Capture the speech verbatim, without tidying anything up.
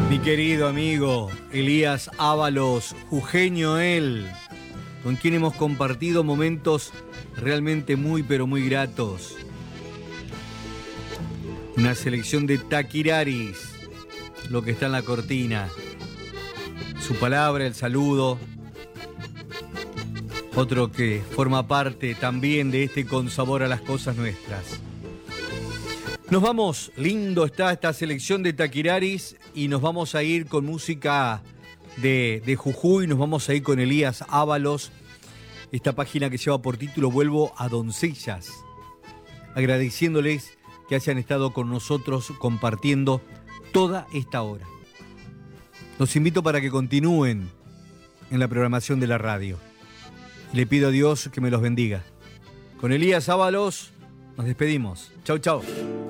Mi querido amigo Elías Ábalos, jujeño él, con quien hemos compartido momentos realmente muy pero muy gratos. Una selección de taquiraris, lo que está en la cortina. Su palabra, el saludo. Otro que forma parte también de este Con Sabor a las Cosas Nuestras. Nos vamos, lindo está esta selección de taquiraris y nos vamos a ir con música de, de Jujuy, nos vamos a ir con Elías Ábalos, esta página que lleva por título Vuelvo a Doncellas, agradeciéndoles que hayan estado con nosotros compartiendo toda esta hora. Los invito para que continúen en la programación de la radio. Le pido a Dios que me los bendiga. Con Elías Ábalos nos despedimos. Chau, chau.